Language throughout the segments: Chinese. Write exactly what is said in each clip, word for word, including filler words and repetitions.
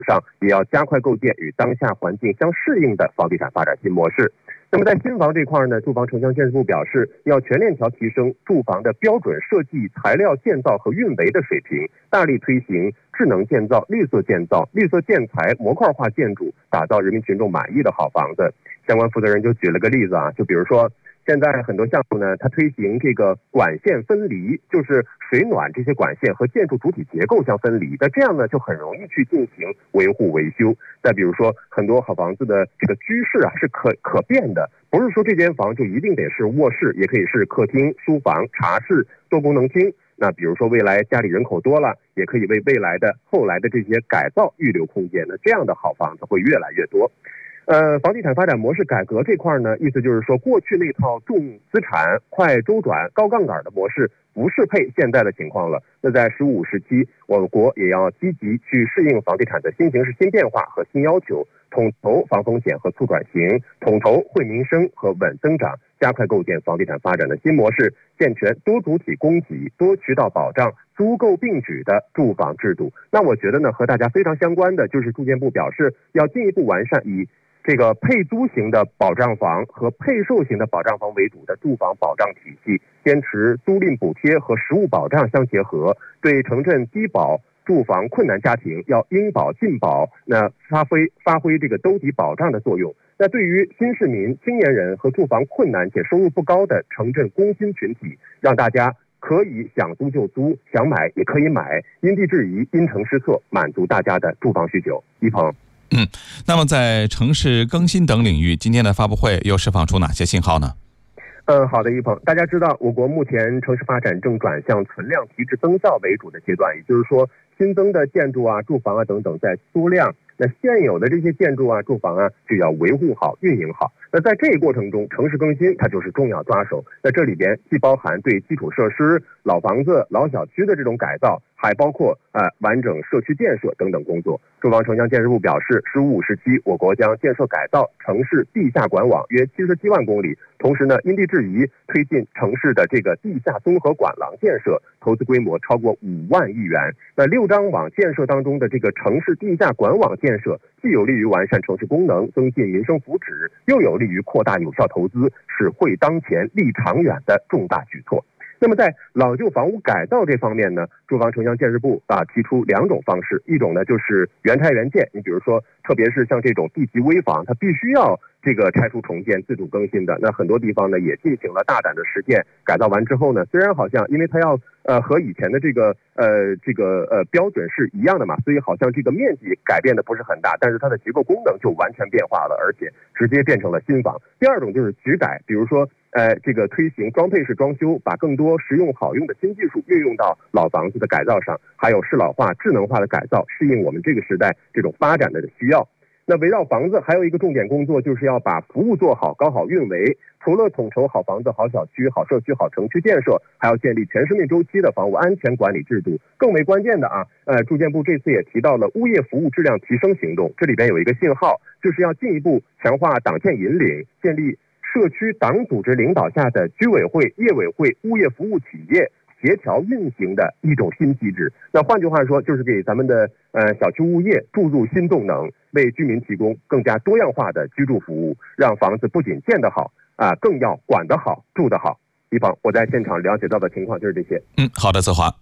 上也要加快构建与当下环境相适应的房地产发展新模式。那么在新房这块呢，住房城乡建设部表示，要全链条提升住房的标准设计、材料建造和运维的水平，大力推行智能建造、绿色建造、绿色建材、模块化建筑，打造人民群众满意的好房子。相关负责人就举了个例子啊，就比如说现在很多项目呢，它推行这个管线分离，就是水暖这些管线和建筑主体结构相分离，那这样呢就很容易去进行维护维修。再比如说，很多好房子的这个居室啊是可可变的，不是说这间房就一定得是卧室，也可以是客厅、书房、茶室、多功能厅。那比如说未来家里人口多了，也可以为未来的后来的这些改造预留空间，那这样的好房子会越来越多。呃，房地产发展模式改革这块呢，意思就是说，过去那套重资产、快周转、高杠杆的模式不适配现在的情况了。那在十五时期，我国也要积极去适应房地产的新形势、新变化和新要求，统筹防风险和促转型，统筹惠民生和稳增长，加快构建房地产发展的新模式，健全多主体供给、多渠道保障、租购并举的住房制度。那我觉得呢，和大家非常相关的就是住建部表示，要进一步完善以这个配租型的保障房和配售型的保障房为主的住房保障体系，坚持租赁补贴和实物保障相结合，对城镇低保住房困难家庭要应保尽保，那发挥发挥这个兜底保障的作用。那对于新市民、青年人和住房困难且收入不高的城镇工薪群体，让大家可以想租就租，想买也可以买，因地制宜，因城施策，满足大家的住房需求。一鹏。 嗯，那么在城市更新等领域，今天的发布会又释放出哪些信号呢？ 嗯，好的，一鹏，大家知道，我国目前城市发展正转向存量提质增效为主的阶段，也就是说，新增的建筑啊、住房啊等等在缩量，那现有的这些建筑啊、住房啊就要维护好、运营好。那在这一过程中，城市更新它就是重要抓手。那这里边既包含对基础设施、老房子、老小区的这种改造，还包括呃完整社区建设等等工作。住房城乡建设部表示，十五时期我国将建设改造城市地下管网约七十七万公里，同时呢因地制宜推进城市的这个地下综合管廊建设，投资规模超过五万亿元。那六张网建设当中的这个城市地下管网建设，既有利于完善城市功能、增进民生福祉，又有利于扩大有效投资，是惠当前、利长远的重大举措。那么在老旧房屋改造这方面呢，住房城乡建设部啊提出两种方式，一种呢就是原拆原建，你比如说，特别是像这种地级危房，它必须要这个拆除重建、自主更新的，那很多地方呢也进行了大胆的实践，改造完之后呢，虽然好像因为它要呃和以前的这个呃这个呃标准是一样的嘛，所以好像这个面积改变的不是很大，但是它的结构功能就完全变化了，而且直接变成了新房。第二种就是局改，比如说呃，这个推行装配式装修，把更多实用好用的新技术运用到老房子的改造上，还有适老化、智能化的改造，适应我们这个时代这种发展的需要。那围绕房子还有一个重点工作，就是要把服务做好，搞好运维。除了统筹好房子、好小区、好社区、好城区建设，还要建立全生命周期的房屋安全管理制度。更为关键的啊，呃，住建部这次也提到了物业服务质量提升行动，这里边有一个信号，就是要进一步强化党建引领，建立社区党组织领导下的居委会、业委会、物业服务企业协调运行的一种新机制。那换句话说，就是给咱们的呃小区物业注入新动能，为居民提供更加多样化的居住服务，让房子不仅建得好啊，更要管得好、住得好。一鹏，我在现场了解到的情况就是这些。 嗯，好的，泽华。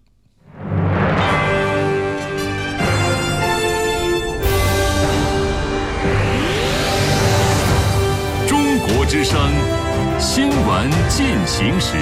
国之声新闻进行时。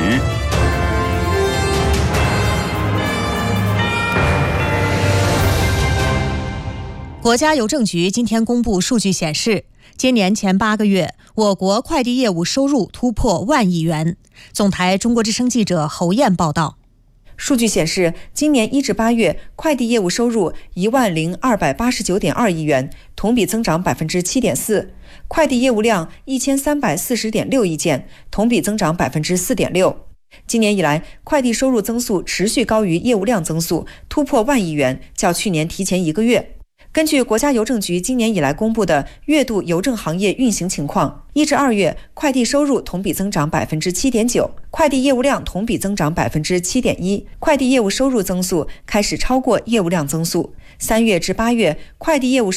国家邮政局今天公布数据显示，今年前八个月，我国快递业务收入突破万亿元。总台中国之声记者侯燕报道。 数据显示，今年一至八月，快递业务收入一万零二百八十九点二亿元，同比增长百分之七点四；快递业务量一千三百四十点六亿件，同比增长百分之四点六。今年以来，快递收入增速持续高于业务量增速，突破万亿元，较去年提前一个月。根据国家邮政局今年以来公布的月度邮政行业运行情况，一至二月，快递收入同比增长百分之七点九，快递业务量同比增长百分之七点一，快递业务收入增速开始超过业务量增速。 三月至八月，快递业务